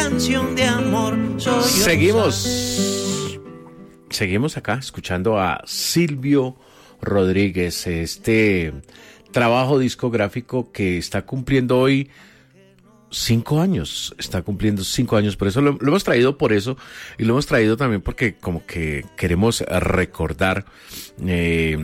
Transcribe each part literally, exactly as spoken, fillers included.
canción de amor soy Seguimos, seguimos acá escuchando a Silvio Rodríguez, este trabajo discográfico que está cumpliendo hoy cinco años, está cumpliendo cinco años, por eso lo, lo hemos traído por eso, y lo hemos traído también porque como que queremos recordar, eh,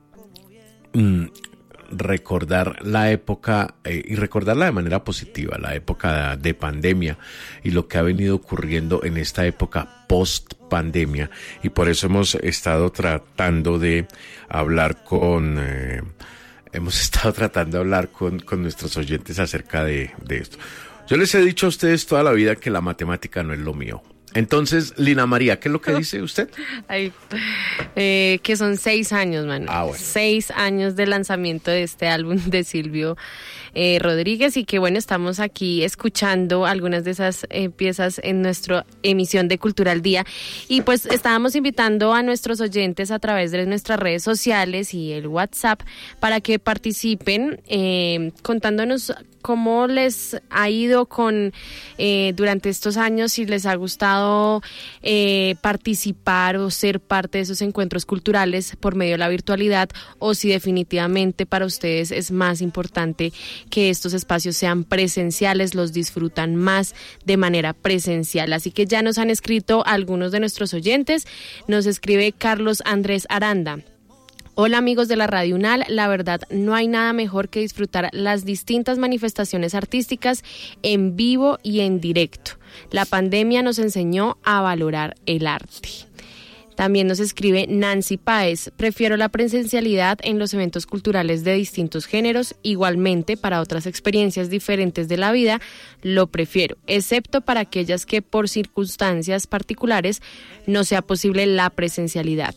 mm, recordar la época eh, y recordarla de manera positiva, la época de pandemia y lo que ha venido ocurriendo en esta época post pandemia, y por eso hemos estado tratando de hablar con eh, hemos estado tratando de hablar con, con nuestros oyentes acerca de, de esto. Yo les he dicho a ustedes toda la vida que la matemática no es lo mío. Entonces, Lina María, ¿qué es lo que dice usted? Ay, eh, que son seis años, mano. Ah, bueno. Seis años de lanzamiento de este álbum de Silvio eh, Rodríguez, y que bueno, estamos aquí escuchando algunas de esas eh, piezas en nuestra emisión de Cultura al Día, y pues estábamos invitando a nuestros oyentes a través de nuestras redes sociales y el WhatsApp para que participen eh, contándonos cómo les ha ido con eh, durante estos años, si les ha gustado eh, participar o ser parte de esos encuentros culturales por medio de la virtualidad, o si definitivamente para ustedes es más importante que estos espacios sean presenciales, los disfrutan más de manera presencial. Así que ya nos han escrito algunos de nuestros oyentes. Nos escribe Carlos Andrés Aranda. Hola amigos de la Radio UNAL, la verdad no hay nada mejor que disfrutar las distintas manifestaciones artísticas en vivo y en directo. La pandemia nos enseñó a valorar el arte. También nos escribe Nancy Páez, prefiero la presencialidad en los eventos culturales de distintos géneros, igualmente para otras experiencias diferentes de la vida, lo prefiero, excepto para aquellas que por circunstancias particulares no sea posible la presencialidad.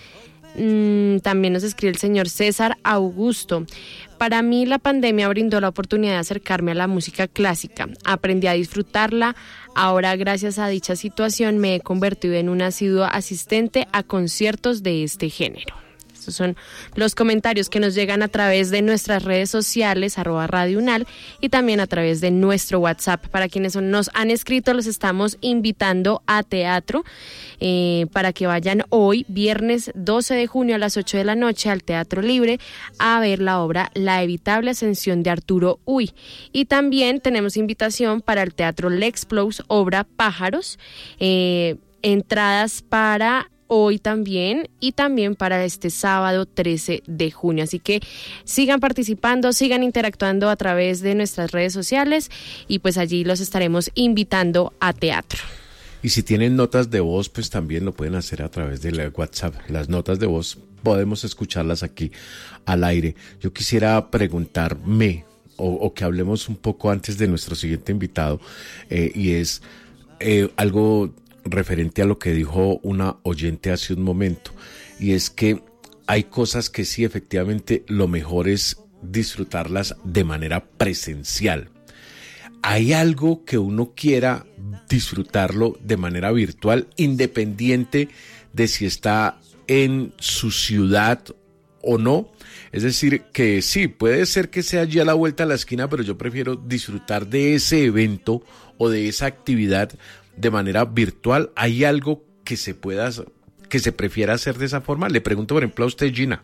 Mm, también nos escribe el señor César Augusto. Para mí la pandemia brindó la oportunidad de acercarme a la música clásica. Aprendí a disfrutarla. Ahora, gracias a dicha situación, me he convertido en un asiduo asistente a conciertos de este género. Estos son los comentarios que nos llegan a través de nuestras redes sociales, arroba Radio UNAL, y también a través de nuestro WhatsApp. Para quienes nos han escrito, los estamos invitando a teatro eh, para que vayan hoy, viernes doce de junio a las ocho de la noche, al Teatro Libre, a ver la obra La evitable ascensión de Arturo Uy. Y también tenemos invitación para el Teatro Lexplus, obra Pájaros, eh, entradas para hoy también, y también para este sábado trece de junio. Así que sigan participando, sigan interactuando a través de nuestras redes sociales, y pues allí los estaremos invitando a teatro. Y si tienen notas de voz, pues también lo pueden hacer a través del WhatsApp. Las notas de voz podemos escucharlas aquí al aire. Yo quisiera preguntarme, o, o que hablemos un poco antes de nuestro siguiente invitado, eh, y es eh, algo referente a lo que dijo una oyente hace un momento, y es que hay cosas que sí, efectivamente, lo mejor es disfrutarlas de manera presencial. Hay algo que uno quiera disfrutarlo de manera virtual, independiente de si está en su ciudad o no. Es decir, que sí, puede ser que sea allí a la vuelta de la esquina, pero yo prefiero disfrutar de ese evento o de esa actividad de manera virtual. ¿Hay algo que se pueda, que se prefiera hacer de esa forma? Le pregunto, por ejemplo, a usted, Gina.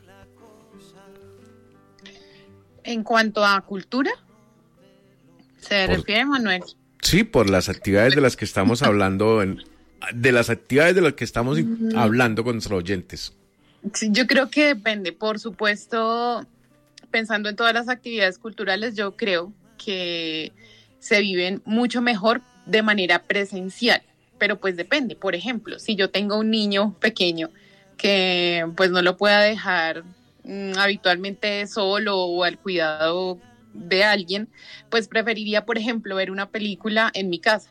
En cuanto a cultura, ¿se Por, refiere, Manuel? Sí, por las actividades de las que estamos hablando, en, de las actividades de las que estamos mm. hablando con nuestros oyentes. Sí, yo creo que depende. Por supuesto, pensando en todas las actividades culturales, yo creo que se viven mucho mejor de manera presencial, pero pues depende. Por ejemplo, si yo tengo un niño pequeño que pues no lo pueda dejar mmm, habitualmente solo o al cuidado de alguien, pues preferiría, por ejemplo, ver una película en mi casa.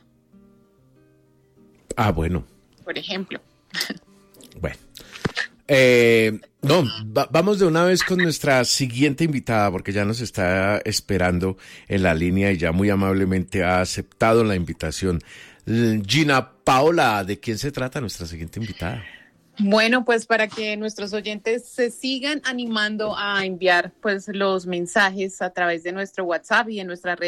Ah, bueno. Por ejemplo. Bueno. Eh, no, va, vamos de una vez con nuestra siguiente invitada, porque ya nos está esperando en la línea y ya muy amablemente ha aceptado la invitación. Gina Paola, ¿de quién se trata nuestra siguiente invitada? Bueno, pues para que nuestros oyentes se sigan animando a enviar pues los mensajes a través de nuestro WhatsApp y de nuestra red